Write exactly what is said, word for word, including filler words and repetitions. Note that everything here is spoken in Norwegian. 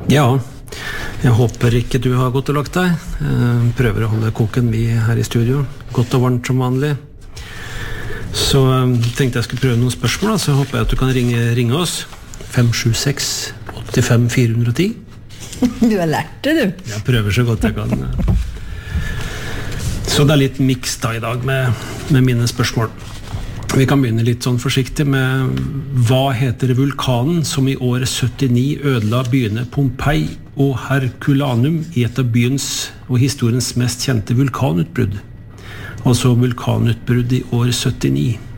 Ja, jeg håper ikke du har gått og lagt deg. Jeg prøver å holde koken vi her i studio. Godt og varmt som vanlig. Så tenkte jeg skulle prøve noen spørsmål, så håper jeg at du kan ringe, ringe oss. fem sju seks åtte fem fire ett null. Du har lært det, du. Jeg prøver så godt jeg kan. Så det er litt mix da i dag med, med mine spørsmål. Vi kan begynne litt sånn forsiktig med hva heter vulkanen som i år syttini ødela byene Pompeii og Herculanum i et av byens og historiens mest kjente vulkanutbrudd. Altså vulkanutbrudd i år syttini.